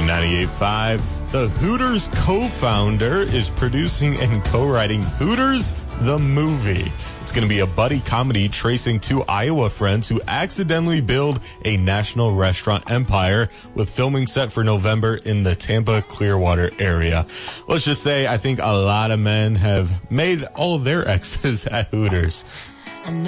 98.5. The Hooters co-founder is producing and co-writing Hooters the Movie. It's going to be a buddy comedy tracing two Iowa friends who accidentally build a national restaurant empire, with filming set for November in the Tampa Clearwater area. Let's just say I think a lot of men have made all of their exes at Hooters.